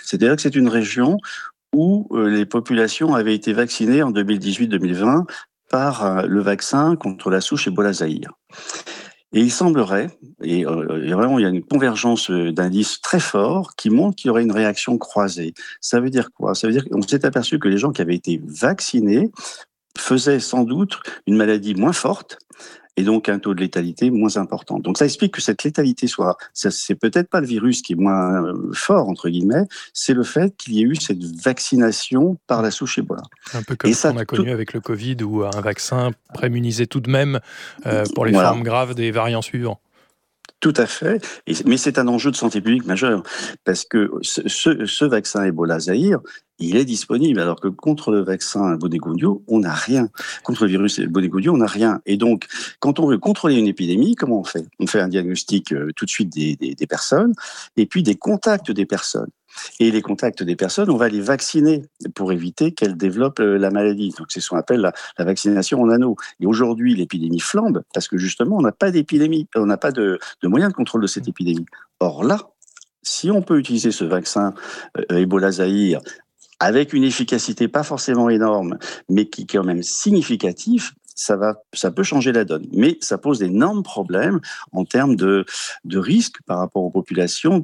C'est-à-dire que c'est une région où les populations avaient été vaccinées en 2018-2020 par le vaccin contre la souche Ebola Zaïre. Et il semblerait, et vraiment il y a une convergence d'indices très forts qui montrent qu'il y aurait une réaction croisée. Ça veut dire quoi ? Ça veut dire qu'on s'est aperçu que les gens qui avaient été vaccinés faisaient sans doute une maladie moins forte et donc un taux de létalité moins important. Donc ça explique que cette létalité c'est peut-être pas le virus qui est moins fort, entre guillemets, c'est le fait qu'il y ait eu cette vaccination par la souche Ebola. Un peu comme ce qu'on a connu avec le Covid, où un vaccin prémunisait tout de même pour les formes graves des variants suivants. Tout à fait, mais c'est un enjeu de santé publique majeur, parce que ce vaccin Ebola Zaïre, il est disponible, alors que contre le vaccin Bundibugyo, on n'a rien. Contre le virus Bundibugyo, on n'a rien. Et donc, quand on veut contrôler une épidémie, comment on fait ? On fait un diagnostic tout de suite des personnes, et puis des contacts des personnes. Et les contacts des personnes, on va les vacciner pour éviter qu'elles développent la maladie. Donc c'est ce qu'on appelle la vaccination en anneau. Et aujourd'hui, l'épidémie flambe parce que justement, on n'a pas d'épidémie, on n'a pas de moyens de contrôle de cette épidémie. Or là, si on peut utiliser ce vaccin Ebola Zaïre avec une efficacité pas forcément énorme, mais qui est quand même significatif, ça peut changer la donne. Mais ça pose d'énormes problèmes en termes de risque par rapport aux populations,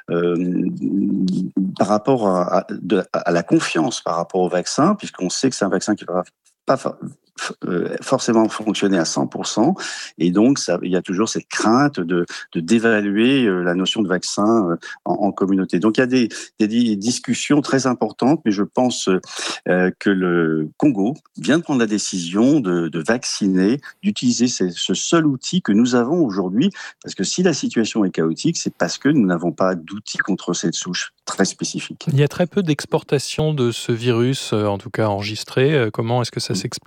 par rapport à la confiance par rapport au vaccin, puisqu'on sait que c'est un vaccin qui va pas forcément fonctionner à 100%, et donc il y a toujours cette crainte de d'évaluer la notion de vaccin en communauté. Donc il y a des discussions très importantes, mais je pense que le Congo vient de prendre la décision de vacciner, d'utiliser ce seul outil que nous avons aujourd'hui, parce que si la situation est chaotique, c'est parce que nous n'avons pas d'outils contre cette souche très spécifique. Il y a très peu d'exportation de ce virus, en tout cas enregistré. Comment est-ce que ça s'explique ?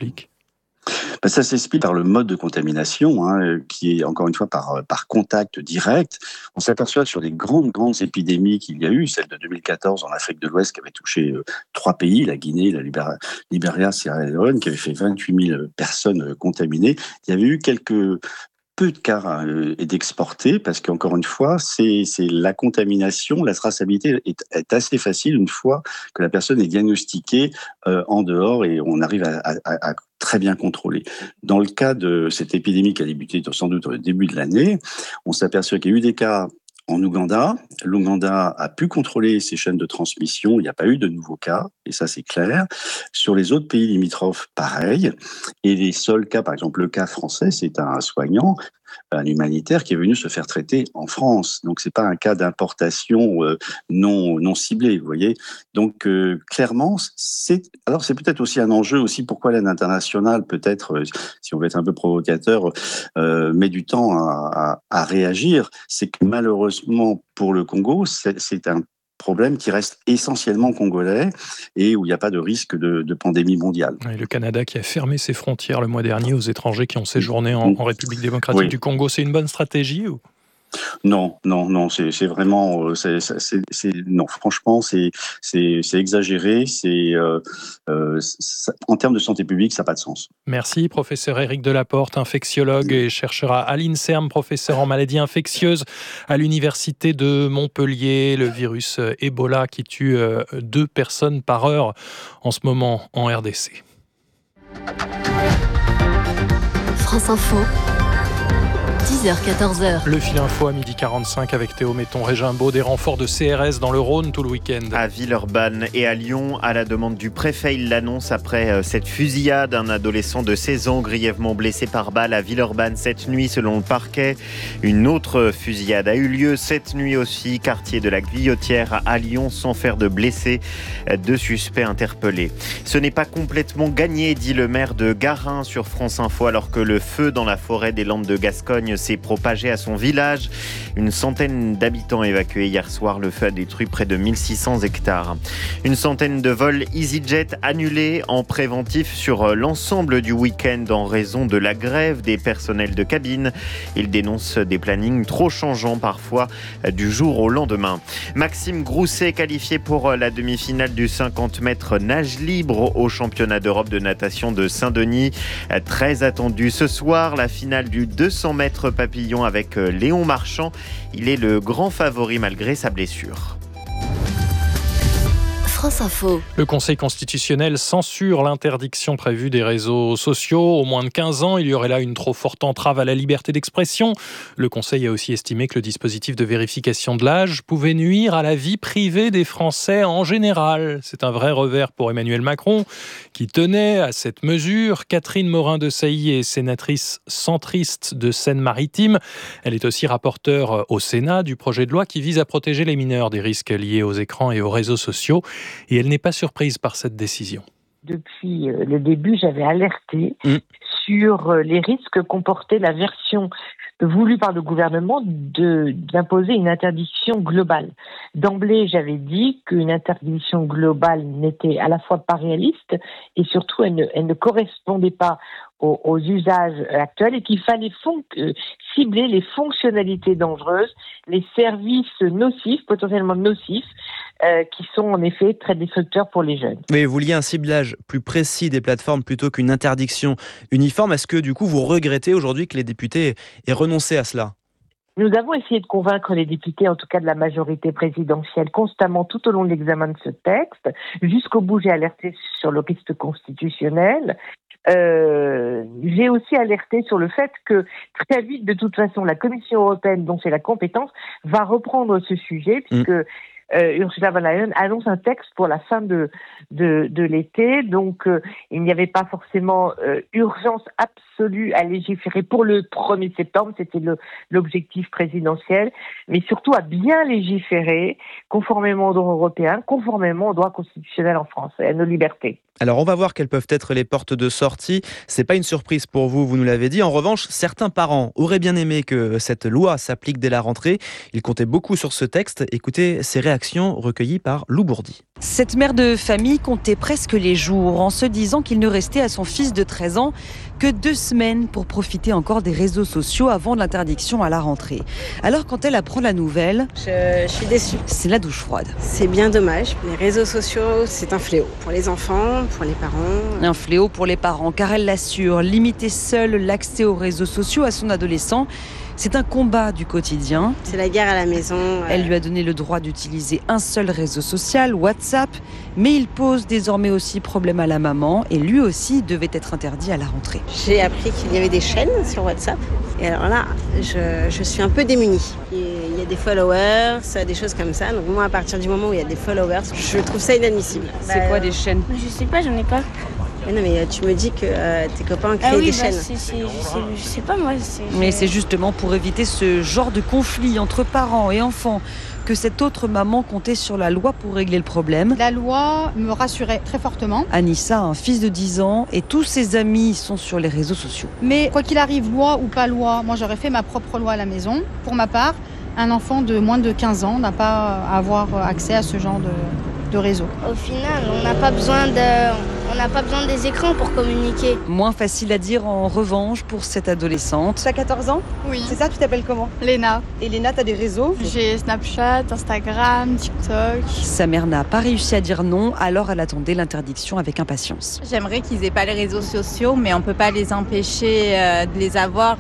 Ça s'explique par le mode de contamination, qui est encore une fois par contact direct. On s'aperçoit sur des grandes épidémies qu'il y a eu, celle de 2014 en Afrique de l'Ouest qui avait touché 3 pays, la Guinée, la Libéria, Sierra Leone, qui avait fait 28 000 personnes contaminées. Il y avait eu peu de cas d'exporter, parce qu'encore une fois, c'est la contamination, la traçabilité est assez facile une fois que la personne est diagnostiquée en dehors et on arrive à très bien contrôler. Dans le cas de cette épidémie qui a débuté sans doute au début de l'année, on s'aperçoit qu'il y a eu des cas en Ouganda. L'Ouganda a pu contrôler ses chaînes de transmission. Il n'y a pas eu de nouveaux cas, et ça c'est clair. Sur les autres pays limitrophes, pareil. Et les seuls cas, par exemple le cas français, c'est un soignant, un humanitaire qui est venu se faire traiter en France. Donc c'est pas un cas d'importation non ciblé, vous voyez. Donc clairement, c'est peut-être aussi un enjeu aussi pourquoi l'aide internationale, peut-être, si on veut être un peu provocateur, met du temps à réagir. C'est que malheureusement pour le Congo, c'est un problème qui reste essentiellement congolais et où il n'y a pas de risque de pandémie mondiale. Et le Canada qui a fermé ses frontières le mois dernier aux étrangers qui ont séjourné en République démocratique du Congo, c'est une bonne stratégie ou ? Non, c'est vraiment, non, franchement, c'est exagéré, en termes de santé publique, ça n'a pas de sens. Merci, professeur Éric Delaporte, infectiologue et chercheur à l'INSERM, professeur en maladies infectieuses à l'université de Montpellier. Le virus Ebola qui tue 2 personnes par heure en ce moment en RDC. France Info. 10h-14h. Le fil info à 12h45 avec Théo Metton-Régimbaud. Des renforts de CRS dans le Rhône tout le week-end. À Villeurbanne et à Lyon, à la demande du préfet, il l'annonce après cette fusillade. Un adolescent de 16 ans grièvement blessé par balle à Villeurbanne cette nuit selon le parquet. Une autre fusillade a eu lieu cette nuit aussi, quartier de la Guillotière à Lyon, sans faire de blessés. 2 suspects interpellés. Ce n'est pas complètement gagné, dit le maire de Garin sur France Info, alors que le feu dans la forêt des Landes de Gascogne s'est propagé à son village. Une centaine d'habitants évacués hier soir. Le feu a détruit près de 1600 hectares. Une centaine de vols EasyJet annulés en préventif sur l'ensemble du week-end en raison de la grève des personnels de cabine. Ils dénoncent des plannings trop changeants parfois du jour au lendemain. Maxime Grousset qualifié pour la demi-finale du 50 mètres nage libre au championnat d'Europe de natation de Saint-Denis. Très attendu ce soir, la finale du 200 mètres papillon avec Léon Marchand. Il est le grand favori malgré sa blessure. France Info. Le Conseil constitutionnel censure l'interdiction prévue des réseaux sociaux. Au moins de 15 ans, il y aurait là une trop forte entrave à la liberté d'expression. Le Conseil a aussi estimé que le dispositif de vérification de l'âge pouvait nuire à la vie privée des Français en général. C'est un vrai revers pour Emmanuel Macron, qui tenait à cette mesure. Catherine Morin-Desailly est sénatrice centriste de Seine-Maritime. Elle est aussi rapporteure au Sénat du projet de loi qui vise à protéger les mineurs des risques liés aux écrans et aux réseaux sociaux. Et elle n'est pas surprise par cette décision. Depuis le début, j'avais alerté sur les risques que comportait la version voulue par le gouvernement d'imposer une interdiction globale. D'emblée, j'avais dit qu'une interdiction globale n'était à la fois pas réaliste et surtout elle ne correspondait pas aux usages actuels et qu'il fallait cibler les fonctionnalités dangereuses, les services nocifs, potentiellement nocifs, qui sont en effet très destructeurs pour les jeunes. Mais vous vouliez un ciblage plus précis des plateformes plutôt qu'une interdiction uniforme. Est-ce que du coup vous regrettez aujourd'hui que les députés aient renoncé à cela ? Nous avons essayé de convaincre les députés, en tout cas de la majorité présidentielle, constamment tout au long de l'examen de ce texte. Jusqu'au bout, j'ai alerté sur le risque constitutionnel. J'ai aussi alerté sur le fait que très vite, de toute façon, la Commission européenne, dont c'est la compétence, va reprendre ce sujet, puisque Ursula von der Leyen annonce un texte pour la fin de l'été. Donc, il n'y avait pas forcément urgence absolue à légiférer pour le 1er septembre. C'était l'objectif présidentiel. Mais surtout à bien légiférer conformément au droit européen, conformément au droit constitutionnel en France et à nos libertés. Alors, on va voir quelles peuvent être les portes de sortie. C'est pas une surprise pour vous, vous nous l'avez dit. En revanche, certains parents auraient bien aimé que cette loi s'applique dès la rentrée. Ils comptaient beaucoup sur ce texte. Écoutez ces réactions recueillies par Lou Bourdi. Cette mère de famille comptait presque les jours en se disant qu'il ne restait à son fils de 13 ans que 2 semaines pour profiter encore des réseaux sociaux avant l'interdiction à la rentrée. Alors quand elle apprend la nouvelle, je suis déçue. C'est la douche froide. C'est bien dommage. Les réseaux sociaux, c'est un fléau pour les enfants, pour les parents. Un fléau pour les parents, car elle l'assure, limiter seule l'accès aux réseaux sociaux à son adolescent, c'est un combat du quotidien. C'est la guerre à la maison. Elle lui a donné le droit d'utiliser un seul réseau social, WhatsApp, mais il pose désormais aussi problème à la maman et lui aussi devait être interdit à la rentrée. J'ai appris qu'il y avait des chaînes sur WhatsApp et alors là, je suis un peu démunie. Il y a des followers, des choses comme ça. Donc moi, à partir du moment où il y a des followers, je trouve ça inadmissible. C'est quoi des chaînes ? Je sais pas, j'en ai pas. Mais non, mais tu me dis que tes copains créent des chaînes. Je sais pas moi. Mais c'est justement pour éviter ce genre de conflit entre parents et enfants que cette autre maman comptait sur la loi pour régler le problème. La loi me rassurait très fortement. Anissa a un fils de 10 ans et tous ses amis sont sur les réseaux sociaux. Mais quoi qu'il arrive, loi ou pas loi, moi j'aurais fait ma propre loi à la maison. Pour ma part, un enfant de moins de 15 ans n'a pas à avoir accès à ce genre de réseau. Au final, on n'a pas besoin des écrans pour communiquer. Moins facile à dire en revanche pour cette adolescente. Tu as 14 ans ? Oui. C'est ça, tu t'appelles comment ? Léna. Et Léna, tu as des réseaux ? J'ai Snapchat, Instagram, TikTok. Sa mère n'a pas réussi à dire non, alors elle attendait l'interdiction avec impatience. J'aimerais qu'ils n'aient pas les réseaux sociaux, mais on ne peut pas les empêcher de les avoir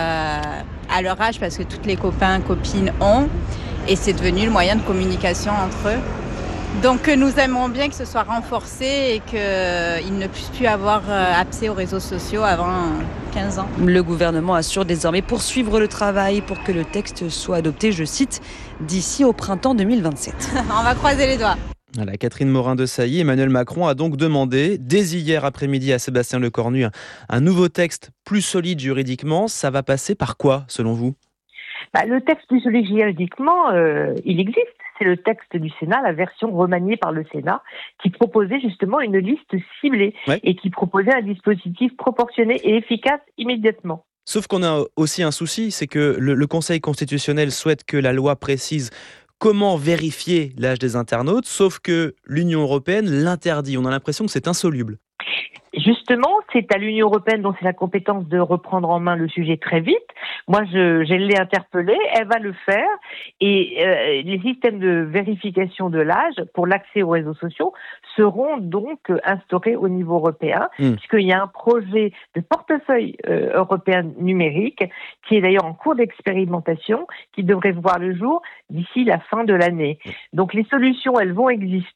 à leur âge parce que tous les copains, copines ont. Et c'est devenu le moyen de communication entre eux. Donc nous aimerions bien que ce soit renforcé et qu'ils ne puissent plus avoir accès aux réseaux sociaux avant 15 ans. Le gouvernement assure désormais poursuivre le travail pour que le texte soit adopté, je cite, d'ici au printemps 2027. On va croiser les doigts. Voilà, Catherine Morin-Desailly, Emmanuel Macron a donc demandé, dès hier après-midi à Sébastien Lecornu, un nouveau texte plus solide juridiquement. Ça va passer par quoi, selon vous ? Le texte plus solide juridiquement, il existe. C'est le texte du Sénat, la version remaniée par le Sénat, qui proposait justement une liste ciblée et qui proposait un dispositif proportionné et efficace immédiatement. Sauf qu'on a aussi un souci, c'est que le Conseil constitutionnel souhaite que la loi précise comment vérifier l'âge des internautes, sauf que l'Union européenne l'interdit. On a l'impression que c'est insoluble. Justement, c'est à l'Union européenne dont c'est la compétence de reprendre en main le sujet très vite. Moi, je l'ai interpellée, elle va le faire. Et les systèmes de vérification de l'âge pour l'accès aux réseaux sociaux seront donc instaurés au niveau européen, puisqu'il y a un projet de portefeuille européen numérique qui est d'ailleurs en cours d'expérimentation, qui devrait voir le jour d'ici la fin de l'année. Donc les solutions, elles vont exister.